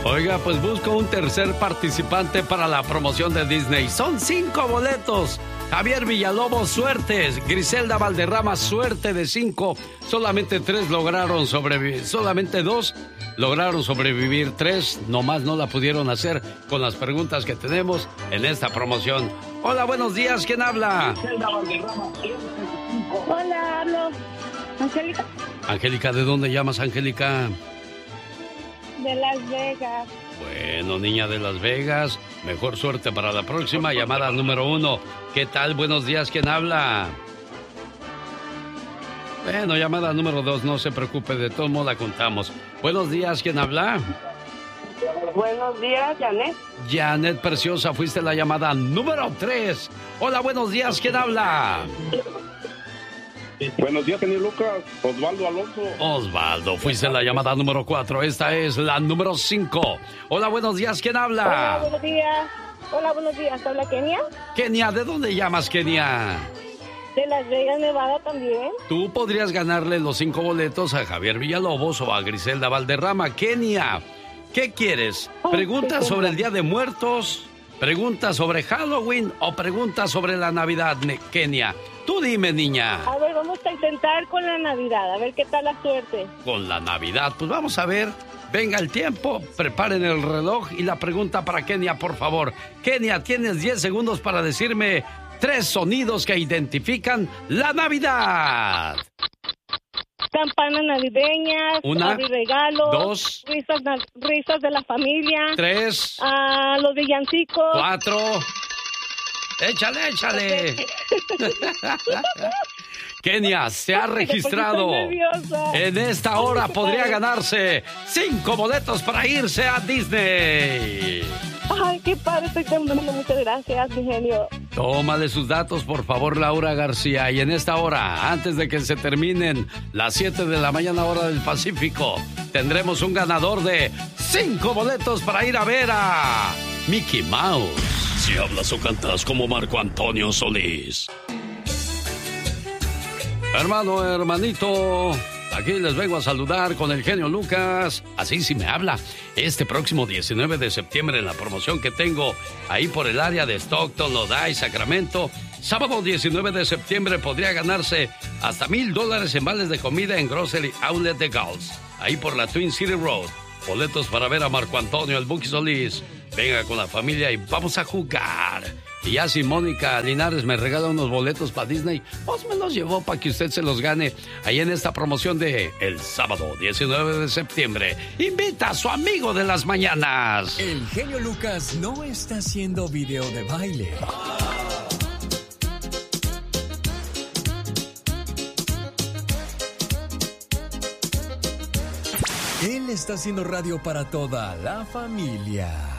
Oiga, pues busco un tercer participante para la promoción de Disney. Son 5 boletos. Javier Villalobos, suerte. Griselda Valderrama, suerte de 5. Solamente 2 lograron sobrevivir. 3 nomás no la pudieron hacer con las preguntas que tenemos en esta promoción. Hola, buenos días. ¿Quién habla? Hola, hablo. Angélica. Angélica, ¿de dónde llamas, Angélica? De Las Vegas. Bueno, niña de Las Vegas, mejor suerte para la próxima. Llamada número 1. ¿Qué tal? Buenos días, ¿quién habla? Bueno, llamada número 2, no se preocupe, de todos modos la contamos. Buenos días, ¿quién habla? Buenos días, Janet. Janet, preciosa, fuiste la llamada número 3. Hola, buenos días, ¿quién habla? Buenos días, señor Lucas. Osvaldo Alonso. Osvaldo, fuiste la llamada número 4. Esta es la número 5. Hola, buenos días, ¿quién habla? Hola, buenos días. Hola, buenos días. ¿Habla Kenia? Kenia, ¿de dónde llamas, Kenia? De Las Vegas, Nevada también. Tú podrías ganarle los 5 boletos a Javier Villalobos o a Griselda Valderrama. Kenia, ¿qué quieres? ¿Preguntas sobre el Día de Muertos? ¿Preguntas sobre Halloween o preguntas sobre la Navidad, Kenia? Tú dime, niña. A ver, vamos a intentar con la Navidad, a ver qué tal la suerte. Con la Navidad, pues vamos a ver. Venga el tiempo, preparen el reloj y la pregunta para Kenia, por favor. Kenia, tienes 10 segundos para decirme 3 sonidos que identifican la Navidad. Campanas navideñas, 1, regalos, 2, risas de la familia, 3, los villancicos, 4. Échale. Kenia, se ha registrado. En esta hora podría ganarse 5 boletos para irse a Disney. Ay, qué padre, estoy temblando. Muchas gracias, mi genio. Tómale sus datos, por favor, Laura García. Y en esta hora, antes de que se terminen las 7 de la mañana, hora del Pacífico, tendremos un ganador de 5 boletos para ir a ver a Mickey Mouse. Si hablas o cantas como Marco Antonio Solís. Hermanito, aquí les vengo a saludar con el genio Lucas. Así sí me habla. Este próximo 19 de septiembre en la promoción que tengo ahí por el área de Stockton, Lodi, Sacramento. Sábado 19 de septiembre podría ganarse hasta $1,000 en vales de comida en Grocery Outlet de Gulls. Ahí por la Twin City Road. Boletos para ver a Marco Antonio, el Buki Solís. Venga con la familia y vamos a jugar. Y ya si Mónica Linares me regala unos boletos para Disney, pues me los llevó para que usted se los gane ahí en esta promoción de el sábado 19 de septiembre. Invita a su amigo de las mañanas. El genio Lucas no está haciendo video de baile. Él está haciendo radio para toda la familia.